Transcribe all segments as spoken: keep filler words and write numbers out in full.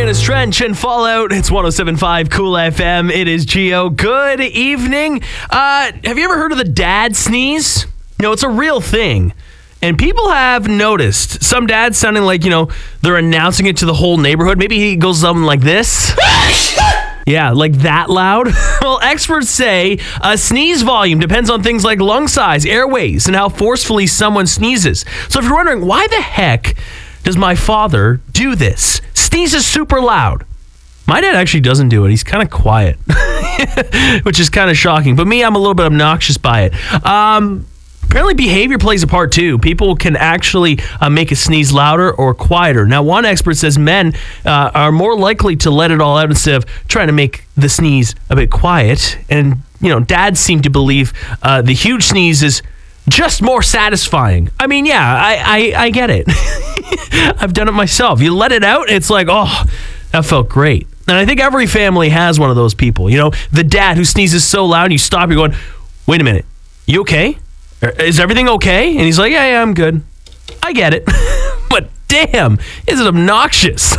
Dennis Trench and Fallout. It's one oh seven point five Cool F M. It is Gio. Good evening. Uh, have you ever heard of the dad sneeze? No, it's a real thing. And people have noticed some dads sounding like, you know, they're announcing it to the whole neighborhood. Maybe he goes something like this. Yeah, like that loud. Well, experts say a sneeze volume depends on things like lung size, airways, and how forcefully someone sneezes. So if you're wondering, why the heck does my father do this? Sneezes super loud. My dad actually doesn't do it. He's kind of quiet, which is kind of shocking. But me, I'm a little bit obnoxious by it. Um... Apparently behavior plays a part too. People can actually uh, make a sneeze louder or quieter. Now, one expert says men uh, are more likely to let it all out instead of trying to make the sneeze a bit quiet. And, you know, dads seem to believe uh, the huge sneeze is just more satisfying. I mean, yeah, I, I, I get it. I've done it myself. You let it out, it's like, oh, that felt great. And I think every family has one of those people. You know, the dad who sneezes so loud, you stop, you're going, wait a minute, you okay? Is everything okay? And he's like, yeah, yeah, I'm good. I get it. But damn, is it obnoxious?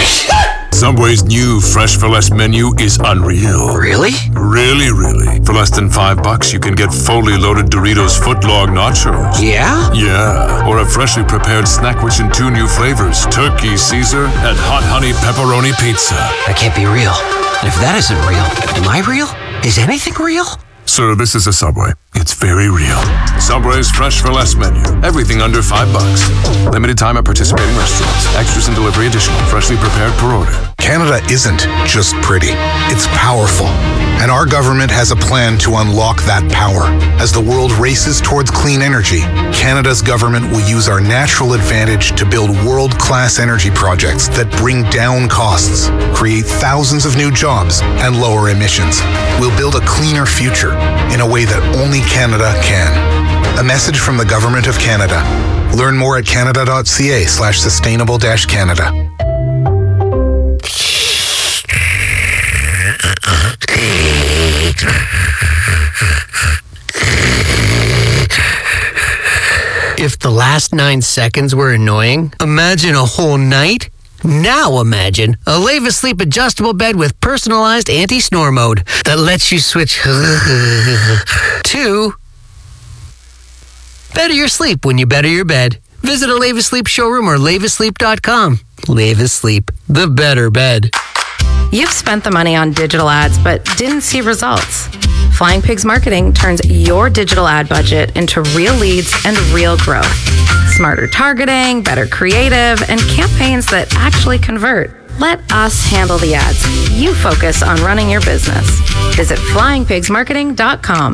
Subway's new Fresh for Less menu is unreal. Really? Really, really. For less than five bucks, you can get fully loaded Doritos footlong nachos. Yeah? Yeah. Or a freshly prepared snack rich in two new flavors, Turkey Caesar and Hot Honey Pepperoni Pizza. That can't be real. And if that isn't real, am I real? Is anything real? Sir, this is a Subway. It's very real. Subway's Fresh for Less menu. Everything under five bucks. Limited time at participating restaurants. Extras and delivery additional. Freshly prepared per order. Canada isn't just pretty. It's powerful. And our government has a plan to unlock that power. As the world races towards clean energy, Canada's government will use our natural advantage to build world-class energy projects that bring down costs, create thousands of new jobs, and lower emissions. We'll build a cleaner future in a way that only Canada can. A message from the Government of Canada. Learn more at canada.ca slash sustainable dash Canada. If the last nine seconds were annoying, imagine a whole night. Now imagine a Leva Sleep adjustable bed with personalized anti-snore mode that lets you switch to better your sleep when you better your bed. Visit a Leva Sleep showroom or leva sleep dot com. Leva Sleep, the better bed. You've spent the money on digital ads but didn't see results. Flying Pigs Marketing turns your digital ad budget into real leads and real growth. Smarter targeting, better creative, and campaigns that actually convert. Let us handle the ads. You focus on running your business. Visit flying pigs marketing dot com.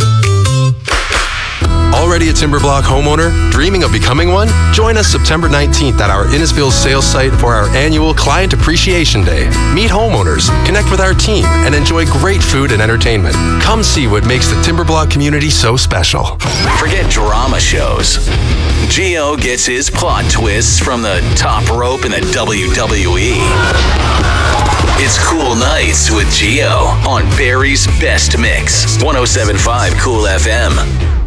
Already a Timberblock homeowner? Dreaming of becoming one? Join us September nineteenth at our Innisfil sales site for our annual Client Appreciation Day. Meet homeowners, connect with our team, and enjoy great food and entertainment. Come see what makes the Timberblock community so special. Forget drama shows. Gio gets his plot twists from the top rope in the W W E. It's Cool Nights with Gio on Barry's Best Mix. one oh seven point five Cool F M.